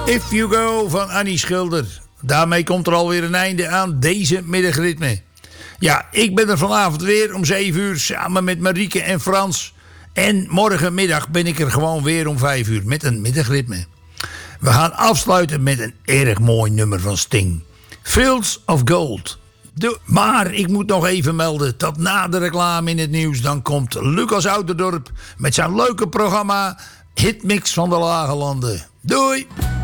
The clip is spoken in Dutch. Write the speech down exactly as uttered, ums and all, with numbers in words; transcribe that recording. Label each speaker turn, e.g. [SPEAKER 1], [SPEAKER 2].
[SPEAKER 1] If You Go van Annie Schilder. Daarmee komt er alweer een einde aan deze middagritme. Ja, ik ben er vanavond weer om zeven uur samen met Marieke en Frans. En morgenmiddag ben ik er gewoon weer om vijf uur met een middagritme. We gaan afsluiten met een erg mooi nummer van Sting. Fields of Gold. De, maar ik moet nog even melden dat na de reclame in het nieuws... dan komt Lucas Ouderdorp met zijn leuke programma Hitmix van de Lage Landen. Doei!